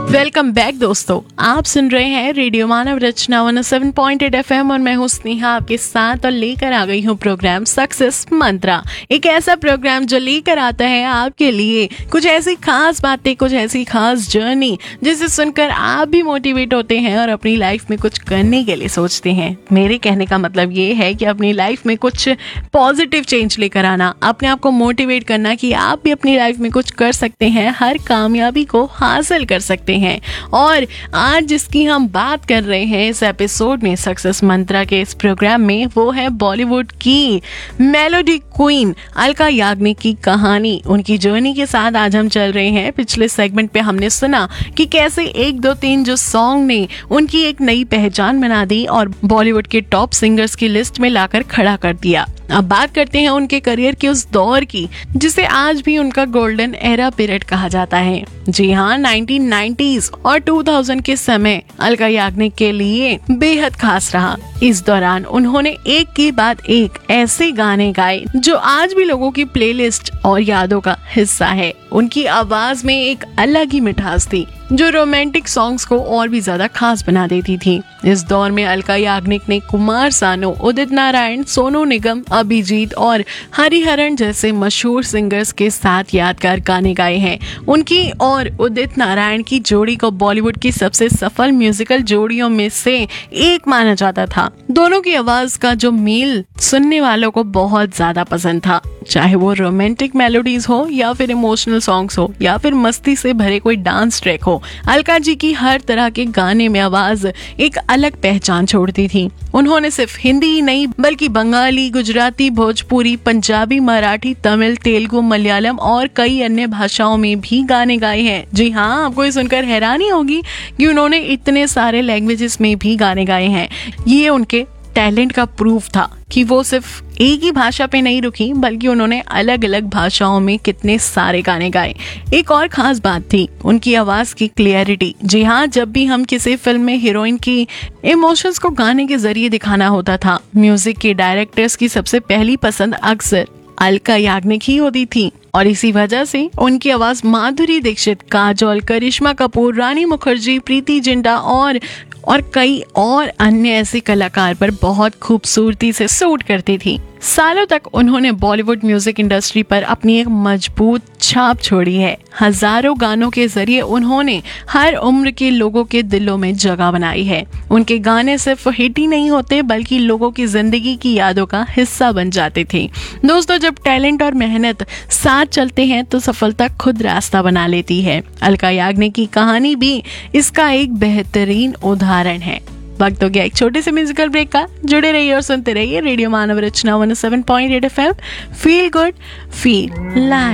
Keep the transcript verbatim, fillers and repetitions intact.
Welcome back दोस्तों, आप सुन रहे हैं रेडियो मानव रचना one O seven point eight F M और मैं हूं स्नेहा आपके साथ और लेकर आ गई हूं प्रोग्राम सक्सेस मंत्रा। एक ऐसा प्रोग्राम जो लेकर आता है आपके लिए कुछ ऐसी खास बातें, कुछ ऐसी खास जर्नी जिसे सुनकर आप भी मोटिवेट होते हैं और अपनी लाइफ में कुछ करने के लिए सोचते हैं। मेरे कहने का मतलब ये है कि अपनी लाइफ में कुछ पॉजिटिव चेंज लेकर आना, अपने आप को मोटिवेट करना कि आप भी अपनी लाइफ में कुछ कर सकते हैं, हर कामयाबी को हासिल कर सकते हैं। और आज जिसकी हम बात कर रहे हैं इस एपिसोड में सक्सेस मंत्रा के इस प्रोग्राम में, वो है बॉलीवुड की मेलोडी क्वीन अलका याग्निक की कहानी। उनकी जर्नी के साथ आज हम चल रहे हैं। पिछले सेगमेंट पे हमने सुना कि कैसे एक दो तीन जो सॉन्ग ने उनकी एक नई पहचान बना दी और बॉलीवुड के टॉप सिंगर्स की लिस्ट में लाकर खड़ा कर दिया। अब बात करते हैं उनके करियर के उस दौर की जिसे आज भी उनका गोल्डन एरा पीरियड कहा जाता है। जी हाँ, नाइनटीन नाइंटीज़ और टू थाउज़ेंड के समय अलका याग्निक के लिए बेहद खास रहा। इस दौरान उन्होंने एक के बाद एक ऐसे गाने गाए जो आज भी लोगों की प्लेलिस्ट और यादों का हिस्सा है। उनकी आवाज में एक अलग ही मिठास थी जो रोमांटिक सॉन्ग्स को और भी ज्यादा खास बना देती थी। इस दौर में अलका याग्निक ने कुमार सानू, उदित नारायण, सोनू निगम, अभिजीत और हरिहरन जैसे मशहूर सिंगर्स के साथ यादगार गाने गाए हैं। उनकी और उदित नारायण की जोड़ी को बॉलीवुड की सबसे सफल म्यूजिकल जोड़ियों में से एक माना जाता था। दोनों की आवाज का जो मेल सुनने वालों को बहुत ज्यादा पसंद था, चाहे वो रोमांटिक मेलोडीज हो या फिर इमोशनल सॉन्ग्स हो या फिर मस्ती से भरे कोई डांस ट्रैक हो। अलका जी की हर तरह के गाने में आवाज एक अलग पहचान छोड़ती थी। उन्होंने सिर्फ हिंदी ही नहीं बल्कि बंगाली, गुजराती, भोजपुरी, पंजाबी, मराठी, तमिल, तेलुगु, मलयालम और कई अन्य भाषाओं में भी गाने गाए हैं। जी हाँ, आपको ये सुनकर हैरानी होगी कि उन्होंने इतने सारे लैंग्वेजेस में भी गाने गाए हैं। ये उनके टैलेंट का प्रूफ था कि वो सिर्फ एक ही भाषा पे नहीं रुकी बल्कि उन्होंने अलग अलग भाषाओं में कितने सारे गाने गाए। एक और खास बात थी उनकी आवाज की क्लियरिटी। जी हाँ, जब भी हम किसी फिल्म में हीरोइन की इमोशंस को गाने के जरिए दिखाना होता था, म्यूजिक के डायरेक्टर्स की सबसे पहली पसंद अक्सर अलका याग्निक ही होती थी और इसी वजह से उनकी आवाज माधुरी दीक्षित, काजोल, करिश्मा कपूर, रानी मुखर्जी, प्रीति जिंटा और और कई और अन्य ऐसे कलाकार पर बहुत खूबसूरती से सूट करती थी। सालों तक उन्होंने बॉलीवुड म्यूजिक इंडस्ट्री पर अपनी एक मजबूत छाप छोड़ी है। हजारों गानों के जरिए उन्होंने हर उम्र के लोगों के दिलों में जगह बनाई है। उनके गाने सिर्फ हिट ही नहीं होते बल्कि लोगों की जिंदगी की यादों का हिस्सा बन जाते थे। दोस्तों, जब टैलेंट और मेहनत साथ चलते हैं तो सफलता खुद रास्ता बना लेती है। अलका याग्निक की कहानी भी इसका एक बेहतरीन उदाहरण है। वक्त हो गया एक छोटे से म्यूजिकल ब्रेक का। जुड़े रहिए और सुनते रहिए रेडियो मानव रचना one O seven point eight F M. Feel good, feel live.